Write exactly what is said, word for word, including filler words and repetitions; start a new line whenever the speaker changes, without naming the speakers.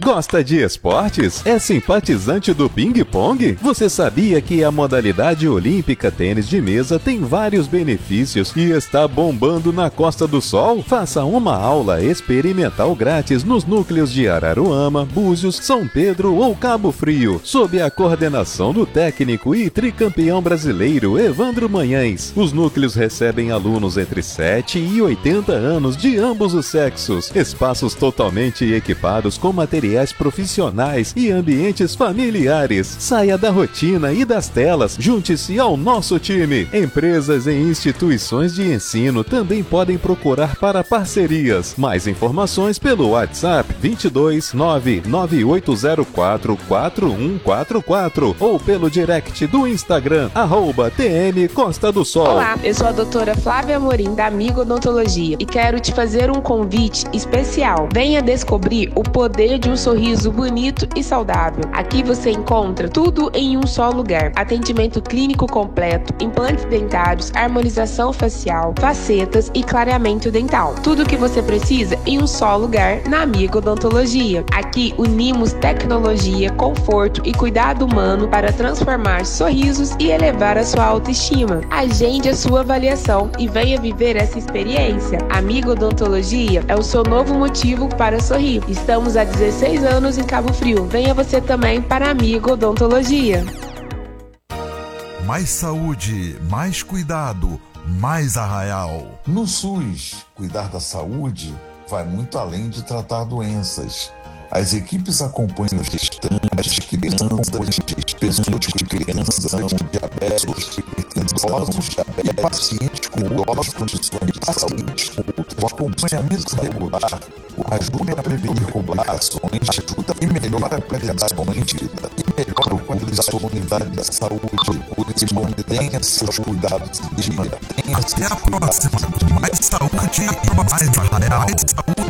Gosta de esportes? É simpatizante do ping-pong? Você sabia que a modalidade olímpica tênis de mesa tem vários benefícios e está bombando na Costa do Sol? Faça uma aula experimental grátis nos núcleos de Araruama, Búzios, São Pedro ou Cabo Frio, sob a coordenação do técnico e tricampeão brasileiro Evandro Manhães. Os núcleos recebem alunos entre sete e oitenta anos de ambos os sexos, espaços totalmente equipados com materiais profissionais e ambientes familiares. Saia da rotina e das telas, junte-se ao nosso time. Empresas e instituições de ensino também podem procurar para parcerias. Mais informações pelo WhatsApp vinte e dois nove nove oito zero quatro quatro um quatro quatro ou pelo direct do Instagram, arroba T M Costa do Sol.
Olá, eu sou a doutora Flávia Amorim, da Amigo Odontologia, e quero te fazer um convite especial. Venha descobrir o poder de um sorriso bonito e saudável. Aqui você encontra tudo em um só lugar. Atendimento clínico completo, implantes dentários, harmonização facial, facetas e clareamento dental. Tudo o que você precisa em um só lugar na Amigo Odontologia. Aqui unimos tecnologia, conforto e cuidado humano para transformar sorrisos e elevar a sua autoestima. Agende a sua avaliação e venha viver essa experiência. Amigo Odontologia é o seu novo motivo para sorrir. Estamos há dezesseis anos em Cabo Frio. Venha você também para Amigo Odontologia.
Mais saúde, mais cuidado, mais Arraial.
No SUS, cuidar da saúde vai muito além de tratar doenças. As equipes acompanham gestantes, crianças, pessoas de crianças, diabéticos, idosos e pacientes com outras condições de saúde. O acompanhamento regular ajuda a prevenir complicações, ajuda e melhora a qualidade da vida e melhora o quadro da sua unidade de saúde. E mantenha seus cuidados em dia.
Até a próxima. Mais saúde, mais Arraial.